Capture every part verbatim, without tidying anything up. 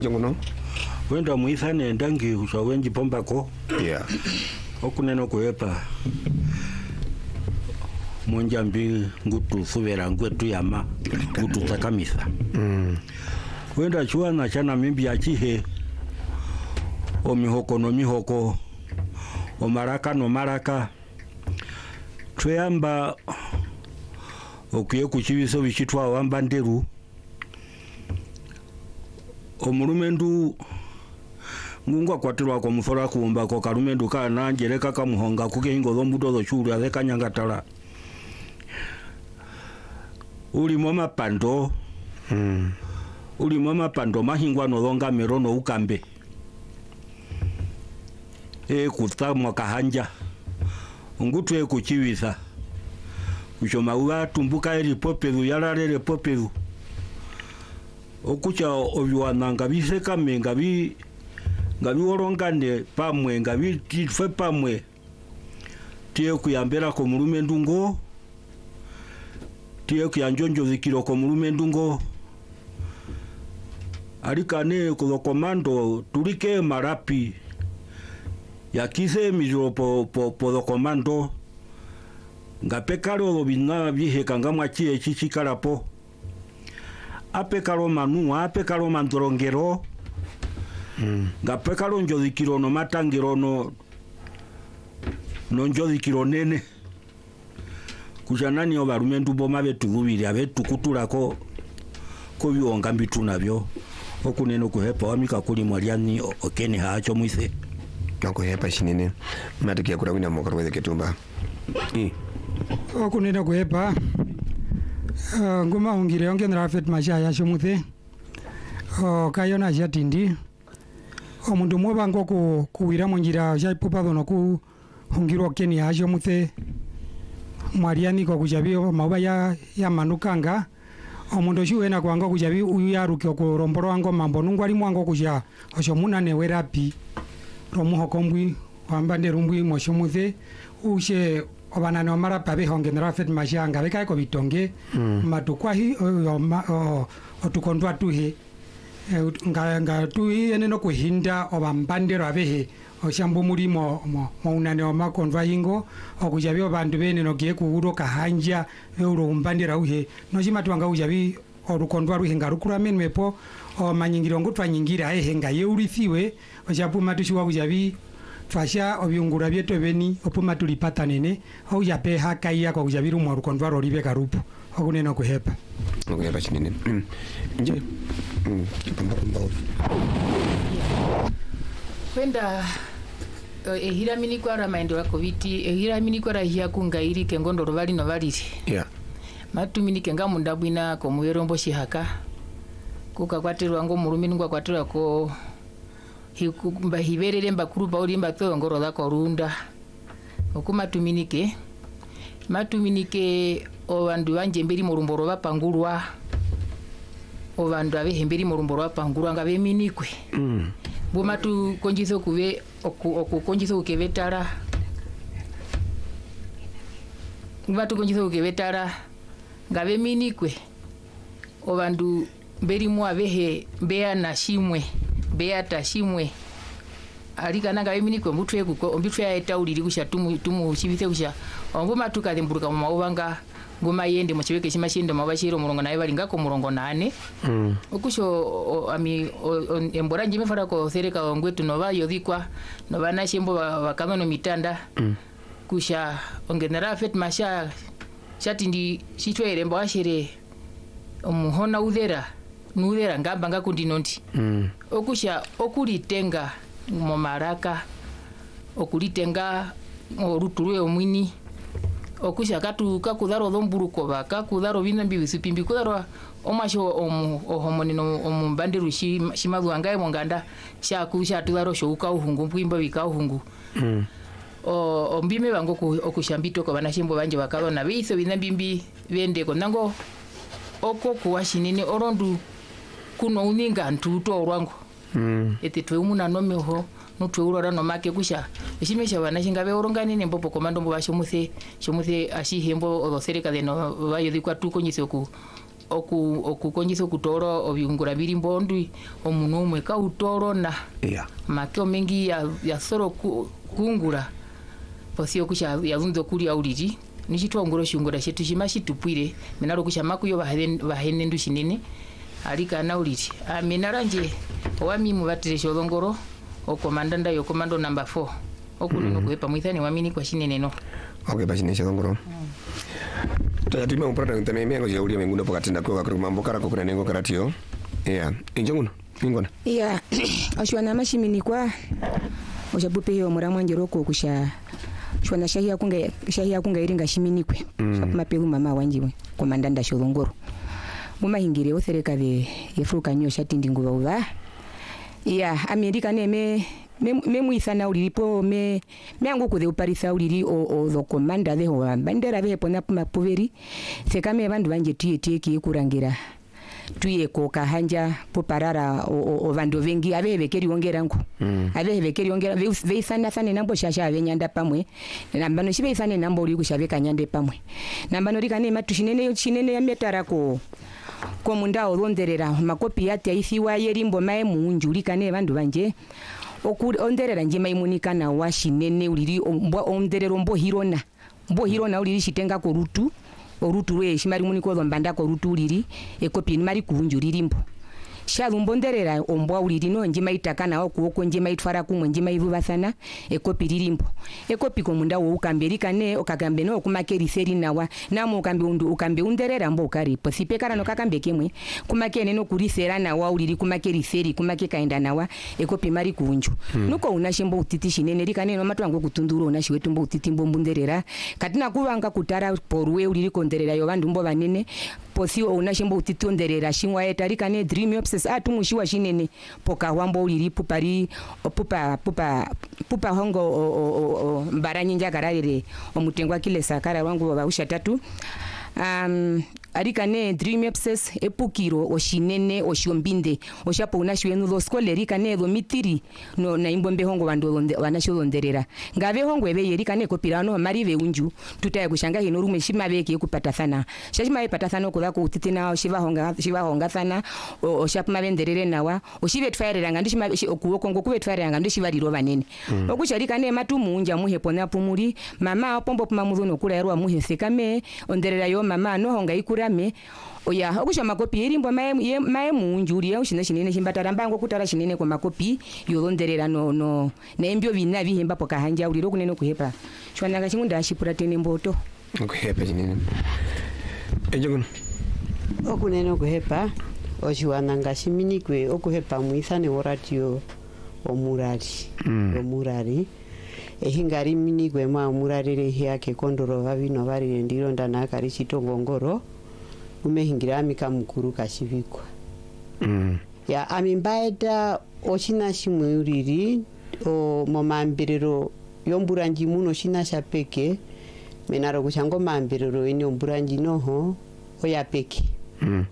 Jongono wenda muithane ndangi usawenji pombako yeah okuneno kuepa monjambi ngutu suvera ngwetu yama ngutu takamisa mm. wenda chuana chana mimbi achihe o mihoko no mihoko o maraka no maraka tuyamba okuye kuchiviso bichitwa wamba nderu omulumendu ngungwa kwatirwa kwa mufora kuumba ko kalumendu kana njereka kamuhonga kuke ingo zombuto zo churu azeka nyangatala uli mama pando mm. uli mama pando mahingwa no longa merono ukambe e kutamwa kahanja ngutu e kuchiwisa kushoma uwa tumbuka eri poperu yararere poperu okucha obiwana ngabise kame ngabi ngabi orongane pamwe ngabi tfe pamwe tie kuyambera ko mulume ndungo tie kuyanjonjo zikiro ko mulume ndungo alikane ko komando tulike marapi yakise mijo po po po komando ngapekalo bina bihe kangamwa chie chichikarapo apekalo manu apekalo mandrongero mm. ngapekalo njodikiro no matangiro no no njodikiro nene kujanani obarumendu boma betububiri abetu kutulako ko byonga mbituna byo okuneno kuhepa wamika kuli mwaliani okene haacho mwise nako hepa shinene matikia kura wina mokaro weze ketumba i okuneno kuhepa Uh, nguma ungire onge nrafet mashaya shumuthe o kayona jatindi o mundu mwoba ngo ku kuwira monjira jaipopa dono ku hungiro keni hajo muthe mwariani ko kujabi mauba ya ya manukanga o mundu shuena kwango kujabi uyaruke ko romboro wango mambo nungwali mwango kuja osho munane werapi romuho kombwi wambande rumbwi moshumuthe ushe obanana omara pabe honge nrafet mashanga beka ko bitonge mm. matukwahi otukondwa tuhe nga nga tuhi ene no kuhinda obambandero abehe oshambu mulimo mo unane omakondwa hingo okujabi obandu bene no gie kuuro kahanja euro umbandera uhe no chimatwanga ujabi orukondwa ruhinga rukura menmepo o manyingiro ngutwa nyingira ehe nga yeurithiwe oshapu matushiwa ujabi fasha obyungura byeto beni opuma tulipata nene au yape hakaiya kwa kujabiru mwa rukondwa rolibe karupu okunena kuhepa okuhepa chinene nje kipamba kumbao kwenda ehira mini kwa ramaendo la koviti ehira mini kwa rahia kungairi kengondo rovali no valiri yeah matu mini kenga mundabwina ko muyerombo shihaka kuka kwatirwa ngo murumini ngwa kwatirwa ko hikumba hiberere mbakuru bauri mbatho ngoro da korunda okuma tuminike matuminike obandu banje mbiri mu rumboro bapangurwa obandu abehemberi mu rumboro bapangurwa ngabe minikwe mm. bumatu konjizo kuve oku, oku konjizo ukebetara bumatu konjizo ukebetara ngabe minikwe obandu mberi mu abehe bea na shimwe beata shimwe alikana ngabe minikwe mutwe kuko ombitwe ya tauliri kusha tumu tumu chibite kusha ongoma tukademburuka mu mawanga ngoma yende mu chibeke chimashinde mabashiro murongo naye balinga ko murongo nane mm. okusho ami embora njime fara ko sereka ongwetu no bayo dikwa no bana shimbo bakanga no mitanda mm. kusha ongenera fet masha chatindi chitwere mbo ashere omuhona udera nuudera ngamba ngakundi nonti mm. okusha okulitenga mu maraka okulitenga oruturu omwini okusha katu kakudaro domburuko baka kudaro binambi bisipimbi kudaro omasho omu ohomonino omumbandiru shimazu angaye monganda sha kusha tudaro shouka uhungu mpwimba bika uhungu mm. o ombime bango okushambito ko banashimbo banje bakalona biso binambi bende ko nango oko kuwashinene orondu kuno uninga ntuto orwango mm. ete twe umuna nomeho nutwe urora no make kusha eshimesha bana shingabe orongani nembo komando mbo basho muthe shomuthe ashihembo odosereka de no bayo dikwa tuko nyisoku oku okukonyisa okutoro obyungura biri mbondu omuno umwe kautoro na yeah makeo mengi ya ya soro ku, kungura posio kusha yazunzo kuri auriri nichitwongoro shungura shetu shimashitupwire menaro kusha makuyo bahene ndu shinene alika na uriri amenaranje wami mubatire sholongoro okomandanda yo komando number four okuneno kuepa mwithani wamini kwa shinene no okay bashine sholongoro taya tuma umprata nteme mengo ya uli menguno pokatinda kwa kwa mambo kara kuna nengo karatio yeah injonguno ingona yeah ashwana mashimini kwa oshabupe yo muramwa njiroko kusha shwana shahia kunga shahia kunga iringa shiminikwe mm. mapelu mama wanjiwe komandanda sholongoro muma hingire othereka be yefuka nyo shatindi nguba uba yeah amerika neme me muithana uliripo me meangu kude uparisa uliri o o do komanda de ho bandera be pona mapoveri sekame bandu banje tie tie ki kurangira tuye ko kahanja poparara o, o, o vandu vengi ave bekeri ongera nku mm. ave bekeri ongera ve ve sana sana nambo shasha ave nyanda pamwe nambano shibe sana nambo uri kushaveka nyande pamwe nambano rikane matushinene chinene ya metara ko ko mundao ronderera makopi yate ifiwa yerimbo mae muunjuli kane bandu banje okuri onderera nje maimunika na washinene uliri ombwa onderero mbo hirona mbo hirona uliri shitenga ko rutu orutu we shimari muniko zombanda ko rutu uliri ekopi ni mari kuunjuliri mbo shalumbonderera ombwa uliri no nje maitaka na okuoko nje maitwara kumwe nje maivubasana ekopi lirimbo ekopi ko munda wo ukamberika ne okagambe no kumakeri seri nawa namo ukambe undu ukambe underera mbo ukari posipekara no kakambe kemwe kumakene no kurisera nawa uliri kumakeri seri kumake kaenda nawa ekopi mari kuunju hmm. nuko unashimbo utiti shinene rikane no matwango kutunduro unashi wetu mbo utiti mbo mbunderera katina kubanga kutara porwe uliri konderera yo bandu mbo banene posi unashimbo utiti onderera shingwa etarika ne dream obsess atumushiwa shinene poka wambo uliri pupari pupa pupa pupa hongo o, o, o, mbaranyi njagararire omutengwa kile sakara wangu bausha tatu um arikane dream obsess epukiro oshinene oshiombinde oshapo unashwenu lo skole rikane lo mitiri no na imbombe hongo bandu wanashulonderera ngave hongo ebe yerikane kopirano marive unju tutaya kushanga hino rume shima beke kupata sana shashima ipata sana ko zako utitina shiva honga shiva honga sana oshapa mabenderere nawa oshive tfairera ngandi shima okuwoko ngo kuve tfairera ngandi shiva liro banene mm. okusharikane matumu unja muhe pona pumuri mama opombo puma muzono kula yarwa muhe sekame onderera yo mama no honga ikura me oya okusha makopi irimbo mae mae munjuri ya ushine shinene shimbatara mbango kutara shinene kwa makopi yolonderera no no nembyo bina bihemba poka hanja uliro kunene kuhepa shwananga chingunda ashipura tene mboto kuhepa shinene ejogun okunene kuhepa oshiwana ngashiminikwe okuhepa muisane oratio omurari mm. omurari ehingari minikwe ma murarire yake kondoro babino bari ndiro ndana kari chitongongoro umehingira amika mukuru kashivikwa mm. ya amimbaeda ochina shimwe uriri o momambiriro yomburanji muno shina shapeke menaro kushango mambiriro ine omburanji noho oyapeke mm.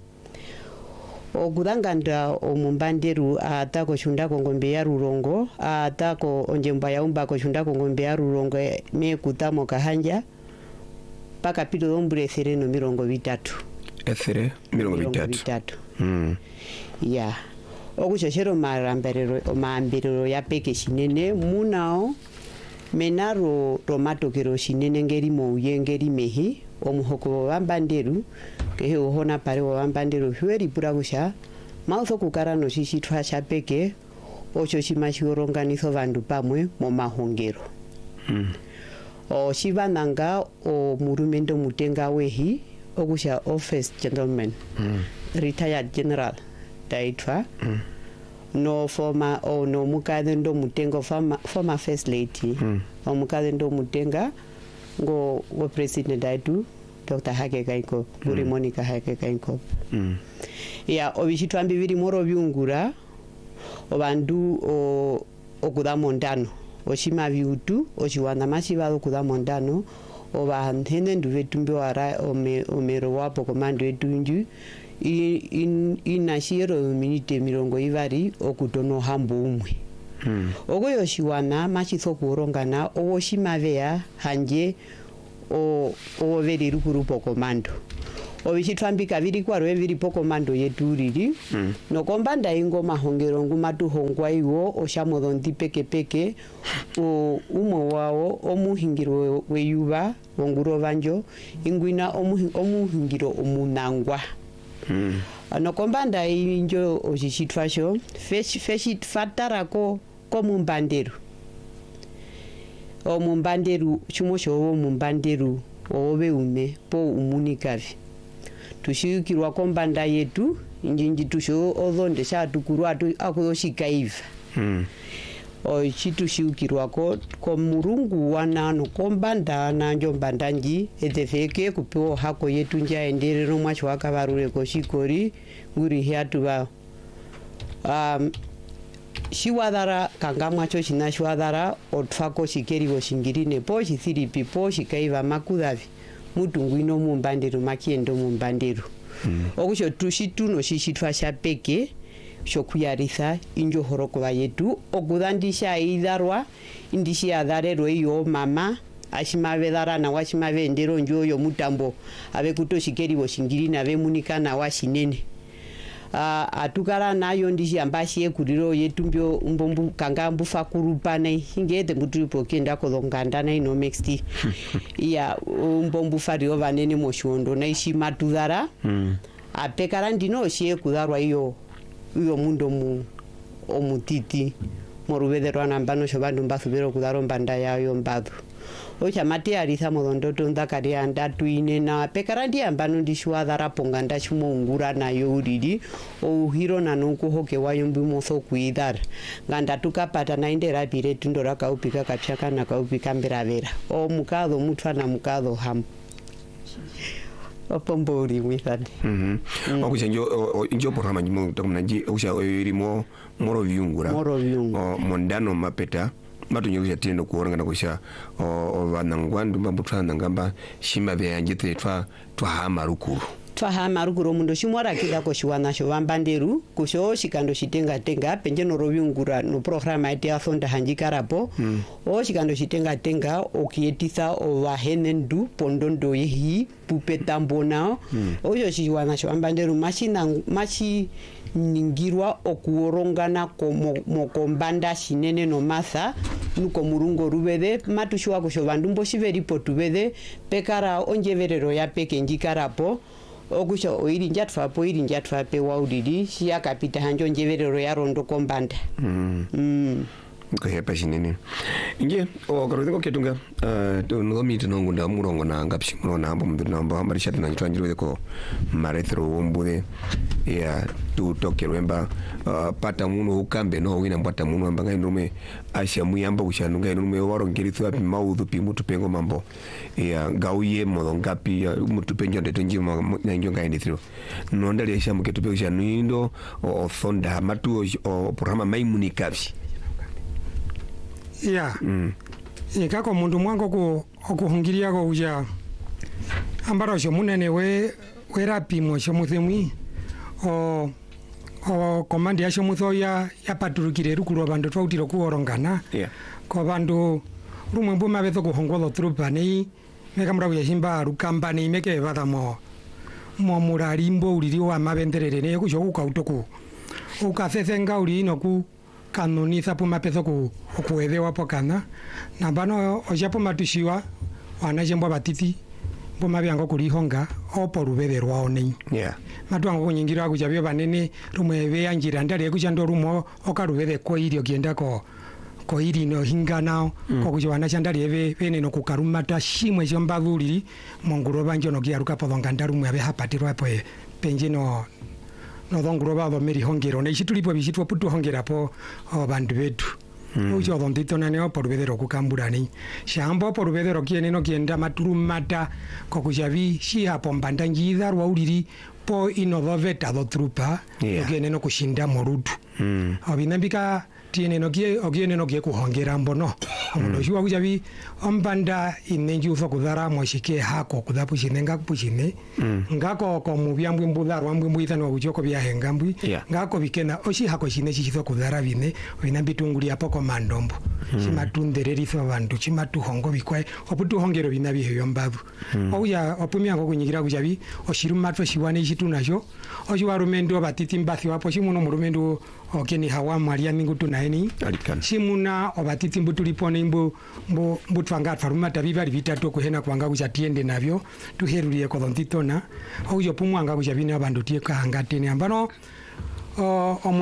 okudanganda omumbanderu atako shundako ngombe ya rurongo atako onjemba ya umba ko shundako ngombe ya rurongo me kutamo kahanja paka pito dombure sereno mirongo vitatu esere mirongo vitatu mm ya okusheshero maramberero omambiriro ya peke shinene munao menaro tomato kero shinene ngeri mo yengeri mehi omuhoko wambanderu kehe ohona pare wambanderu hweri pura kusha mauso kukara no shishi twa chapeke ocho shimashioronizo vandu pamwe mo mahongero mm. o shivananga o murumendo mutenga wehi okusha office gentleman mm. retired general daitwa mm. no former o no mukade ndo mutenga former, former first lady mm. o mukade ndo mutenga ngo go president daitu Doctor Hage Kaiko Buri mm. Monica Hage Kaiko mm. ya obishitwambi biri moro byungura obandu o okudamondano oshima biutu oshiwana mashiba okudamondano oba ntende nduvetumbe wara ome omero wapo komando etunju in inashiro minute mirongo ivari okutono hambo umwe mm. ogoyo shiwana mashiso kurongana owoshima bea hanje o o veri rukurupo komando ovishitwambika viri kwarwe viri poko mando yetu riri mm. nokombanda ingo mahongero ngumatuhongwa iwo oshamodhondi peke peke o umo wao omuhingiro weyuva wonguro vanjo ingwina omuhingiro omunangwa mm. nokombanda injo oshishitwasho feshitfatarako komumbanderu omumbanderu chumosho omumbanderu owe ume po umunikavi tushikirwa kombanda yetu injinji tusho odhonde shatukuru akuyoshikaiva mm. o chitushikirwa ko komurungu wanano kombanda nanjo mbandanji etefeke kupewa hako yetu njaendere no mwacho wakavarure ko shikori nguri hiatu ba um, shiwadara kanga mwacho shina shiwadara otfako shikeriwo shingirine po shithiripi po shikaiva makudavi mutungwino mumbanderu makiendo mumbanderu mm. okusho tushituno shishitwa shapeke shokuyarisa injo horokova yetu okudhandisha idarwa indishi adharero iyo mama ashimavedharana washimavendero njoyo mutambo ave kutoshikeriwo shingirine ave munikana washinene Uh, atukara nayo ndishi ambashi ekuriro yetumbyo mbombu kanga mbufa kurupana ingete muturipo kenda kolongandana ino next ya mbombu fario vanene moshondo na ishi matudara mm. apekara ndino shie kudarwa iyo iyo mundo mu omutiti morubederwa nambano shobandu mbasubero kudaro mbanda yayo mbadu ocha mate arisa modondoto ndakari andatu ine na pekarandi ambano ndishwadara ponga ndashimongura nayo uridi o hiro nanonku hoke wayombi moso kuidar nganda tukapata naindera pire tundora kaupika kapchaka na kaupika mberavera o mukado mutwana mukado ham opombori withad mhm mm. okuja njo njo programa njimo takumnaji okuja irimo moro viungura moro viungura mondano mapeta matunyo tendo kuoranga kusha o vanangwandu mbambutana ngamba shima byanjye twa twa hamarukuru twa hamarukuru mundo shimwara kida ko shiwana sho vambanderu kusho shikando shitenga tenga penje no rovyungura no programa ite afonda hanjikarapo mm. o shikando shitenga tenga okietisa o vahenendu pondondo yehi pupetambona mm. oyo shiwana sho vambanderu mashina mashi ningirwa okuorongana komo mokombanda shinene no masa nuko murungo rubede matushwa kusho vandu mboshiveripo tubede pekara onjeverero ya peke njikarapo okusho oiri njatfapo iri njatfape waudidi shia kapita hanjo njeverero ya rondo kombanda mm mm kahepa shinene nje o karodeko ketunga uh, to no miti no ngunda murongo na ngapshi murongo na mbo namba hambari shati na ntwanjiro ko marethro wombude ya tu tokerwemba uh, pata muno ukambe no wina mbata muno ambanga ndume asha muyamba kushanunga ndume warongeritu api maudhu pi mutu pengo mambo ya gauye modo ngapi mutu penjo ndeto njima na njonga endithiro nondali asha muketu pe kushanuindo o thonda matu o programa maimuni kapshi ya mm. ikako mundu mwango ku okuhungiria ko uja ambaro sho munene we werapimo sho muthemwi o o komandi ya sho mutho ya ya paturukire rukuru bandu twautiro kuorongana yeah. ko bandu rumwe mbuma betho kuhongolo trupani meka mura ya shimba rukambani meke badamo mo murarimbo uriri wa mabenderere ne kusho ukautoku ukathethenga uri inoku kanoniza puma peso ku kuedewa pokana na bano ojapo matushiwa wanajembo batiti puma byango kulihonga oporubederwa oni yeah matwango kunyingira kujabyo banene rumwe yanjira ndali kuchando rumo okarubede ko irio kienda ko ko iri no hingana mm. ko kujwana chandali ebe bene no kukarumata shimwe jombavuli monguro banjo no kiaruka podonga ndarumwe abe hapatirwa po penje no no dongro bado meri hongero ne chitulipo bishitwa putu hongera po bandu betu mm. ujo dondito nane o porubedero kukamburani shambo porubedero kiene no kienda maturumata ko kujavi shi hapo mbanda njidar wa uriri po inovoveta do trupa yeah. kiene no kushinda morutu mm. obinambika tiene no kie ogiene no kie kuhongera mbono omundu shiwa kujabi ombanda inenji ufa kudhara mwashike hako kudhapu shine ngapu shine ngako ko mubyambwe mbudhara ambwe mbuyithana wa kuchoko bya hengambwi ngako bikena oshi hako shine shishitho kudhara bine bina bitunguli apo ko mandombo chimatundereri fa bantu chimatuhongo bikwae oputuhongero bina bihe mbavu oya opumya ngo kunyigira kujabi oshirumatwa shiwane shitunasho oshiwarumendo batiti mbathi wapo shimuno murumendo okeni hawa maria ningutu naeni shimuna obatiti mbutulipone mbu mbu mbutwanga farumata bibali bitatu kuhena kwanga kuchatiende navyo tuherulie ko dontitona oyo pumwanga kuchabina abandu tie ka hangatene ambano o